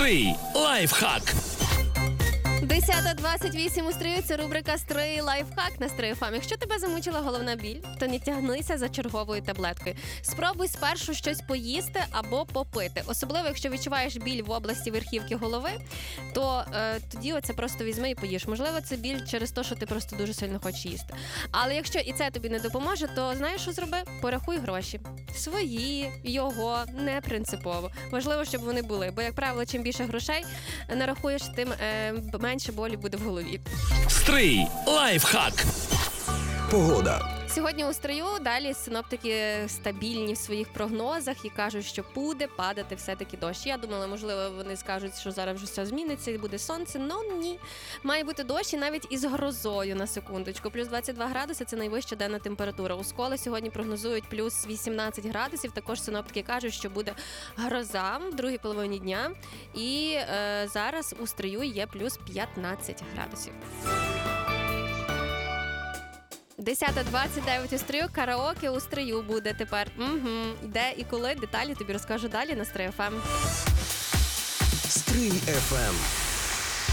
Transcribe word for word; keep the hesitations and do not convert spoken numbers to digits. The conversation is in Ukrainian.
Стрий лайфхак. десята двадцять вісім у Стрию, це рубрика «Стрий лайфхак» на Стрию ФМ. Якщо тебе замучила головна біль, то не тягнися за черговою таблеткою. Спробуй спершу щось поїсти або попити. Особливо, якщо відчуваєш біль в області верхівки голови, то е, тоді оце просто візьми і поїж. Можливо, це біль через те, що ти просто дуже сильно хочеш їсти. Але якщо і це тобі не допоможе, то знаєш, що зроби? Порахуй гроші. Свої, його, не принципово. Важливо, щоб вони були, бо, як правило, чим більше грошей нарахуєш, тим е, менше болі буде в голові. Стрий лайфхак. Погода. Сьогодні у Стрию далі синоптики стабільні в своїх прогнозах і кажуть, що буде падати все-таки дощ. Я думала, можливо, вони скажуть, що зараз вже все зміниться і буде сонце, але ні. Має бути дощ і навіть із грозою на секундочку. Плюс двадцять два градуси – це найвища денна температура. У Сколі сьогодні прогнозують плюс вісімнадцять градусів. Також синоптики кажуть, що буде гроза в другій половині дня. І е, зараз у Стрию є плюс п'ятнадцять градусів. десята двадцять дев'ять у Стрию, караоке у Стрию буде тепер. Угу. Де і коли, деталі тобі розкажу далі на Стрий ФМ. Стрий еф ем.